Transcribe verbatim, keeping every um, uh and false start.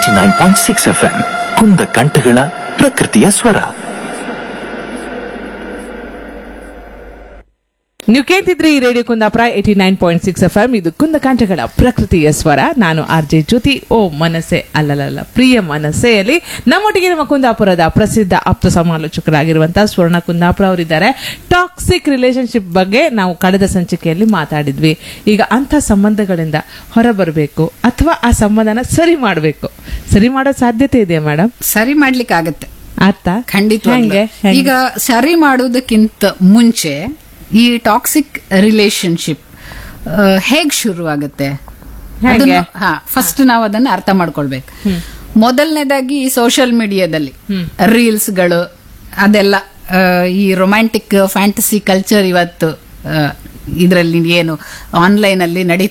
Eighty nine point six F M ಕುಂದ ಕಂಠಗಳ ಪ್ರಕೃತಿಯ ಸ್ವರ. ನೀವು ಕೇಳ್ತಿದ್ರಿ ಈ radio Kundapura eighty nine point six F M. ಇದು ಕುಂದಕಾಂಠಗಳ ಪ್ರಕೃತಿಯ ಸ್ವರ. ನಾನು ಆರ್ ಜೆ ಜ್ಯೋತಿ. ಓ ಮನಸ್ಸೆ ಅಲ್ಲಲ್ಲ ಪ್ರಿಯ ಮನಸ್ಸೆಯಲ್ಲಿ ನಮ್ಮೊಟ್ಟಿಗೆ ನಮ್ಮ ಕುಂದಾಪುರದ ಪ್ರಸಿದ್ಧ ಆಪ್ತ ಸಮಾಲೋಚಕರಾಗಿರುವಂತಹ ಸ್ವರ್ಣ ಕುಂದಾಪುರ ಅವರಿದ್ದಾರೆ. ಟಾಕ್ಸಿಕ್ ರಿಲೇಶನ್ಶಿಪ್ ಬಗ್ಗೆ ನಾವು ಕಳೆದ ಸಂಚಿಕೆಯಲ್ಲಿ ಮಾತಾಡಿದ್ವಿ. ಈಗ ಅಂಥ ಸಂಬಂಧಗಳಿಂದ ಹೊರಬರಬೇಕು ಅಥವಾ ಆ ಸಂಬಂಧನ ಸರಿ ಮಾಡಬೇಕು, ಸರಿ ಮಾಡೋ ಸಾಧ್ಯತೆ ಇದೆಯಾ ಮೇಡಮ್? ಸರಿ ಮಾಡ್ಲಿಕ್ಕೆ ಆಗತ್ತೆ ಆತ ಖಂಡಿತ. ಹೆಂಗೆ? ಈಗ ಸರಿ ಮಾಡೋದಕ್ಕಿಂತ ಮುಂಚೆ ಈ ಟಾಕ್ಸಿಕ್ ರಿಲೇಶನ್ಶಿಪ್ ಹೇಗ್ ಶುರು ಆಗುತ್ತೆ ಹಾ ಫಸ್ಟ್ ನಾವು ಅದನ್ನ ಅರ್ಥ ಮಾಡ್ಕೊಳ್ಬೇಕು. ಮೊದಲನೇದಾಗಿ ಸೋಷಿಯಲ್ ಮೀಡಿಯಾದಲ್ಲಿ ರೀಲ್ಸ್ಗಳು ಅದೆಲ್ಲ, ಈ ರೊಮ್ಯಾಂಟಿಕ್ ಫ್ಯಾಂಟಸಿ ಕಲ್ಚರ್ ಇವತ್ತು ಇದರಲ್ಲಿ ಏನು ಆನ್ಲೈನ್ ಅಲ್ಲಿ ನಡೀತಾ